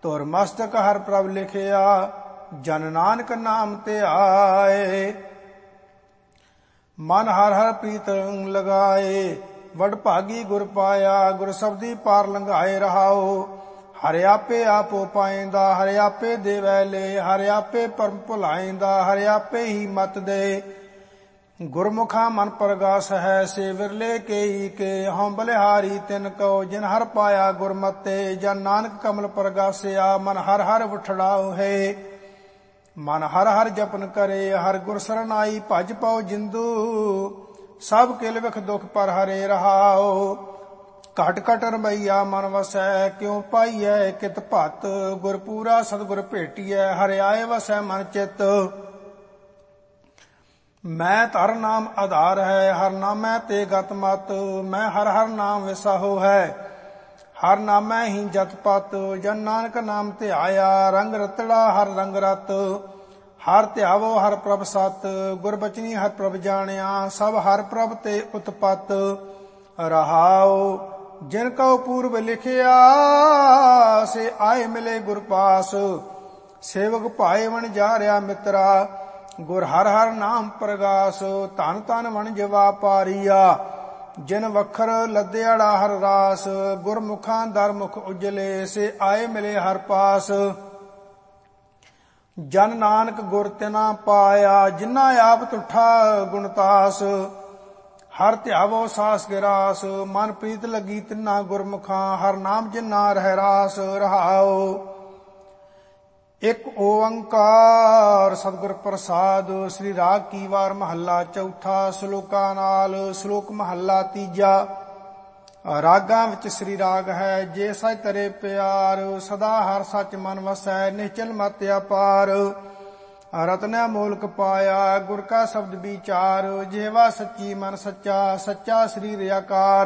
ਧੁਰ ਮਸਤਕ ਹਰ ਪ੍ਰਭ ਲਿਖਿਆ, ਜਨ ਨਾਨਕ ਨਾਮ ਧਿਆਏ। ਮਨ ਹਰ ਹਰ ਪ੍ਰੀਤ ਲਗਾਏ, ਵਡ ਭਾਗੀ ਗੁਰ ਪਾਇਆ, ਗੁਰ ਸਬਦੀ ਪਾਰ ਲੰਘਾਏ ਰਹਾਓ। ਹਰਿ ਆਪੇ ਆਪੋ ਪਾਇੰਦਾ, ਹਰਿ ਆਪੇ ਦੇਵੈ ਲੈ, ਹਰਿ ਆਪੇ ਪਰਮ ਭੁਲਾਇੰਦਾ, ਹਰਿ ਆਪੇ ਹੀ ਮਤ ਦੇ। ਗੁਰਮੁਖਾ ਮਨ ਪਰਗਾਸ ਹੈ, ਸੇ ਵਿਰਲੇ ਕੇਈ ਕੇ, ਹਉ ਬਲਿਹਾਰੀ ਤਿਨ ਕਉ, ਜਿਨ ਹਰ ਪਾਇਆ ਗੁਰਮਤਿ। ਜਨ ਨਾਨਕ ਕਮਲ ਪਰਗਾਸਿਆ, ਮਨ ਹਰ ਹਰ ਉਠੜਾਉ ਹੈ। ਮਨ ਹਰ ਹਰ ਜਪਨ ਕਰੇ, ਹਰ ਗੁਰ ਸਰਣ ਆਈ, ਭਜ ਪਉ ਜਿੰਦੂ। ਸਭ ਕਿਲ ਵਿਖ ਦੁਖ ਪਰ ਹਰੇ ਰਹਾਉ। ਘਟ ਘਟ ਰਮਈਆ ਮਨ ਵਸੈ, ਕਿਉ ਪਾਈਐ ਕਿਤ ਭਤ। ਗੁਰ ਪੂਰਾ ਸਤਿਗੁਰ ਭੇਟੀਐ, ਹਰਿ ਆਏ ਵਸੈ ਮਨ ਚਿਤ। ਮੈਂ ਧਰ ਨਾਮ ਆਧਾਰ ਹੈ, ਹਰ ਨਾਮੈ ਤੇ ਗਤ ਮਤ। ਮੈਂ ਹਰ ਹਰ ਨਾਮ ਵਿਸਾਹੋ ਹੈ, ਹਰ ਨਾਮੈ ਹੀ ਜਤ ਪਤ। ਜਨ ਨਾਨਕ ਨਾਮ ਧਿਆਇਆ, ਰੰਗ ਰਤੜਾ ਹਰ ਰੰਗ ਰਤ। ਹਰ ਧਿਆਵੋ ਹਰ ਪ੍ਰਭ ਸਤ, ਗੁਰ ਬਚਨੀ ਹਰ ਪ੍ਰਭ ਜਾਣਿਆ। ਸਭ ਹਰ ਪ੍ਰਭ ਤੇ ਉਤਪਤ ਰਹਾਉ। ਜਿਨ ਕਉ ਪੂਰਬ ਲਿਖਿਆ, ਸੇ ਆਏ ਮਿਲੇ ਗੁਰ ਪਾਸ। ਸੇਵਕ ਭਾਏ ਵਣਜਾਰਿਆ ਮਿੱਤਰਾ, ਗੁਰ ਹਰ ਹਰ ਨਾਮ ਪ੍ਰਗਾਸ। ਧਨ ਧਨ ਵਣਜ ਵਾਪਾਰੀਆ, ਜਿਨ ਵਖਰ ਲੱਦਿਆੜਾ ਹਰ ਰਾਸ। ਗੁਰਮੁਖਾਂ ਦਰ ਮੁਖ ਉਜਲੇ, ਸੇ ਆਏ ਮਿਲੇ ਹਰ ਪਾਸ। ਜਨ ਨਾਨਕ ਗੁਰ ਤਿਨਾ ਪਾਇਆ, ਜਿਨਾ ਆਪ ਤੁਠਾ ਗੁਣਤਾਸ। ਹਰ ਧਿਆਵੋ ਸਾਸ ਗਿਰਾਸ, ਮਨ ਪ੍ਰੀਤ ਲੱਗੀ ਤਿਨਾ ਗੁਰਮੁਖਾਂ। ਹਰ ਨਾਮ ਜਿਨਾ ਰਹਿ ਰਾਸ ਰਹਾਉ। ਇਕ ਓੰਕਾਰ ਸਤਿਗੁਰ ਪ੍ਰਸਾਦ। ਸ੍ਰੀ ਰਾਗ ਕੀ ਵਾਰ ਮਹੱਲਾ ਚੌਥਾ। ਸ਼ਲੋਕਾਂ ਨਾਲ। ਸ਼ਲੋਕ ਮਹੱਲਾ ਤੀਜਾ। ਰਾਗਾਂ ਵਿੱਚ ਸ੍ਰੀ ਰਾਗ ਹੈ। ਜੇ ਸਚ ਤਰੇ ਪਿਆਰ, ਸਦਾ ਹਰ ਸੱਚ ਮਨ ਵਸੈ। ਨਿਸ਼ਚਲ ਮਤਿ ਅਪਾਰ, ਰਤਨੈ ਮੋਲਕ ਪਾਇਆ। ਗੁਰ ਕਾ ਸ਼ਬਦ ਵਿਚਾਰ, ਜਿਹਵਾ ਸੱਚੀ ਮਨ ਸੱਚਾ। ਸੱਚਾ ਸਰੀਰ ਆਕਾਰ,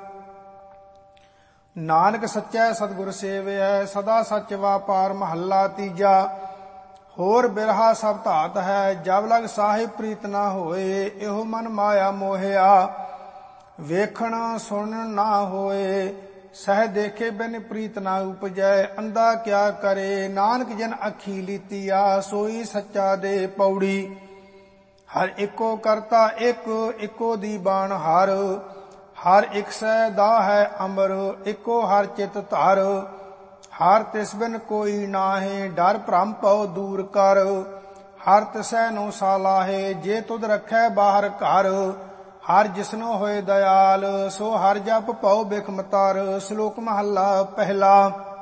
ਨਾਨਕ ਸੱਚੈ ਸਤਿਗੁਰ ਸੇਵਿਐ। ਸਦਾ ਸੱਚ ਵਾਪਾਰ। ਮਹੱਲਾ ਤੀਜਾ। ਹੋਰ ਬਿਰਹਾ ਸਭ ਧਾਤ ਹੈ, ਜਬ ਲਗ ਸਾਹਿਬ ਪ੍ਰੀਤ ਨਾ ਹੋਏ। ਇਹੋ ਮਨ ਮਾਇਆ ਮੋਹਿਆ, ਵੇਖਣ ਸੁਣਨ ਨਾ ਹੋਏ। ਸਹਿ ਦੇਖੇ ਬਿਨ ਪ੍ਰੀਤ ਨਾ ਉਪਜੈ। ਅੰਧਾ ਕਿਆ ਕਰੇ, ਨਾਨਕ ਜਿਨ ਅੱਖੀ ਲੀਤੀਆ। ਸੋਈ ਸੱਚਾ ਦੇ ਪੌੜੀ, ਹਰ ਇੱਕੋ ਕਰਤਾ ਇੱਕ। ਇੱਕੋ ਦੀ ਬਾਣ ਹਰ, ਹਰ ਇੱਕ ਸੈ ਦਾ ਹੈ ਅਮਰ। ਇੱਕੋ ਹਰ ਚਿਤ ਧਰ, ਹਰ ਤਿਸ ਬਿਨ ਕੋਈ ਨਾਹੇ। ਡਰ ਭ੍ਰਮ ਭਉ ਦੂਰ ਕਰ, ਹਰ ਤਿਸੈ ਨੂੰ ਸਾਲਾਹੇ। ਜੇ ਤੁਧ ਰੱਖੈ ਬਾਹਰ ਘਰ, ਹਰ ਜਿਸਨੋ ਹੋਏ ਦਇਆਲ। ਸੋ ਹਰ ਜਪ ਭਉ ਬਿਖਮ ਤਰ। ਸ਼ਲੋਕ ਮਹੱਲਾ ਪਹਿਲਾ।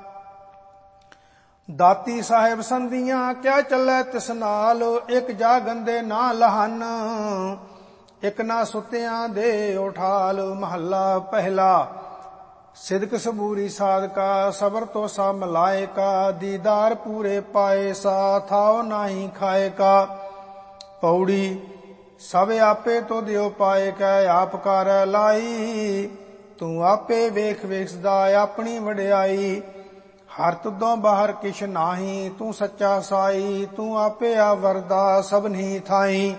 ਦਾਤੀ ਸਾਹਿਬ ਸੰਧੀਆਂ, ਕਿਆ ਚੱਲੈ ਤਿਸ ਨਾਲ। ਇੱਕ ਜਾ ਗੰਦੇ ਨਾ ਲਹਨ, ਇੱਕ ਨਾ ਸੁੱਤਿਆਂ ਦੇ ਉਠਾਲ। ਮਹੱਲਾ ਪਹਿਲਾ। ਸਿਦਕ ਸਬੂਰੀ ਸਾਧਕਾ, ਸਬਰ ਤੋ ਸਾ ਮਲਾਇਕਾ। ਦੀਦਾਰ ਪੂਰੇ ਪਾਏ ਸਾ, ਥਾਉ ਨਾਹੀ ਖਾਏਕਾ। ਪੌੜੀ। ਸਭ ਆਪੇ ਤੋ ਦਿਓ ਪਾਏ ਕੈ, ਆਪ ਕਰੈ ਲਾਈ। ਤੂੰ ਆਪੇ ਵੇਖ ਵੇਖਦਾ ਆਪਣੀ ਵਡਿਆਈ। ਹਰ ਤੁਦੋਂ ਬਾਹਰ ਕਿਛ ਨਾਹੀ, ਤੂੰ ਸੱਚਾ ਸਾਈ। ਤੂੰ ਆਪੇ ਆਵਰਦਾ ਸਭਨੀ ਥਾਈ।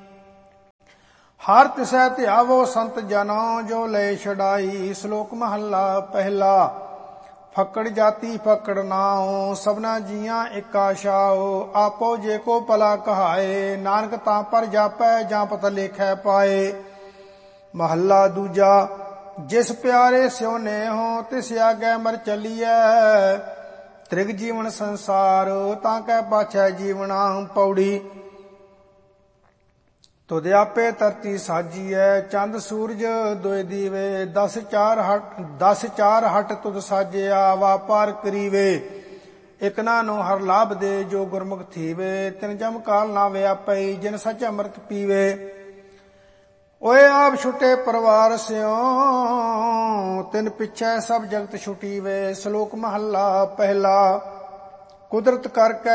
ਹਰ ਤਿਸੈ ਧਿਆਵੋ ਸੰਤ ਜਨੋ, ਜੋ ਲੈ ਛਡਾਈ। ਸ਼ਲੋਕ ਮਹੱਲਾ ਪਹਿਲਾ। ਫੱਕੜ ਜਾਤੀ ਫੱਕੜ ਨਾਉ, ਸਭਨਾ ਜੀਆਂ ਇੱਕ ਆਸ਼ਾਓ। ਆਪੋ ਜੇ ਕੋ ਭਲਾ ਕਹਾਏ, ਨਾਨਕ ਤਾਂ ਪਰ ਜਾਪੈ। ਜਾਂ ਪਤ ਲੇਖੈ ਪਾਏ। ਮਹੱਲਾ ਦੂਜਾ। ਜਿਸ ਪਿਆਰੇ ਸਿਉ ਨੇਹੋ, ਤਿਸ ਆਗੈ ਮਰ ਚਲੀਐ। ਤ੍ਰਿਗ ਜੀਵਨ ਸੰਸਾਰ, ਤਾਂ ਕੈ ਪਾਛੈ ਜੀਵਨਾ। ਪੌੜੀ। ਤੁਧ ਆਪੇ ਧਰਤੀ ਸਾਜੀਐ, ਚੰਦ ਸੂਰਜ ਦੋਇ ਦੀਵੇ। 10 ਚਾਰ ਹਟ ਤੁਧ ਸਾਜਿਆ, ਵਾਪਾਰ ਕਰੀਵੇ। ਇਕ ਨਾ ਨੂੰ ਹਰ ਲਾਭ ਦੇ, ਜੋ ਗੁਰਮੁਖ ਥੀਵੇ। ਤਿਨ ਜਮ ਕਾਲ ਨਾ ਵਿਆਪਈ, ਜਿਨ ਸਚ ਅੰਮ੍ਰਿਤ ਪੀਵੇ। ਓਏ ਆਪ ਛੁਟੇ ਪਰਿਵਾਰ ਸਿਉ, ਤਿਨ ਪਿਛੈ ਸਭ ਜਗਤ ਛੁਟੀਵੇ। ਸ਼ਲੋਕ ਮਹੱਲਾ ਪਹਿਲਾ। ਕੁਦਰਤ ਕਰਕੇ